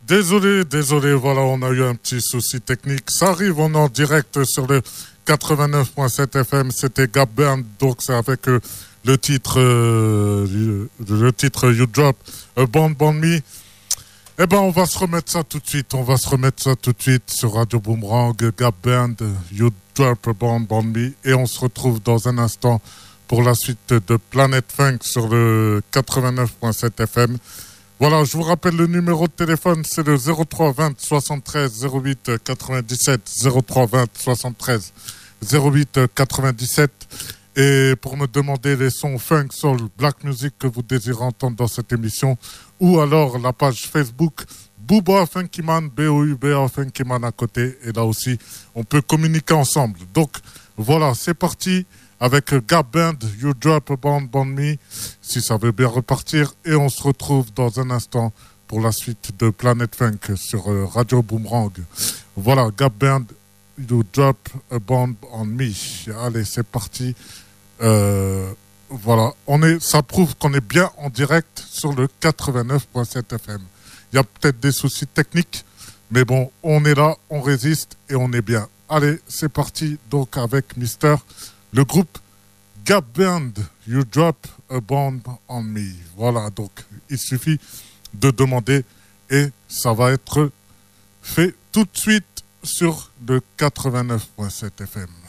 Désolé, voilà, on a eu un petit souci technique. Ça arrive, on est en direct sur le 89.7 FM. C'était Gap Band, donc c'est avec le titre You Drop, Band Me. Eh ben, on va se remettre ça tout de suite. Sur Radio Boomerang, Gap Band, You Drop, Band Me. Et on se retrouve dans un instant pour la suite de Planet Funk sur le 89.7 FM. Voilà, je vous rappelle le numéro de téléphone, c'est le 03 20 73 08 97, 03 20 73 08 97. Et pour me demander les sons funk, soul, black music que vous désirez entendre dans cette émission, ou alors la page Facebook Booba Funky Man, BOUBA Funky Man à côté. Et là aussi, on peut communiquer ensemble. Donc voilà, c'est parti avec Gap Band, You Drop a Band Me, si ça veut bien repartir. Et on se retrouve dans un instant pour la suite de Planet Funk sur Radio Boomerang. Voilà, Gap Band, You Drop a Band on Me. Allez, c'est parti. Voilà, ça prouve qu'on est bien en direct sur le 89.7 FM. Il y a peut-être des soucis techniques, mais bon, on est là, on résiste et on est bien. Allez, c'est parti donc avec Mister, le groupe Gap Band, You Drop a Band on Me. Voilà, donc il suffit de demander et ça va être fait tout de suite sur le 89.7 FM.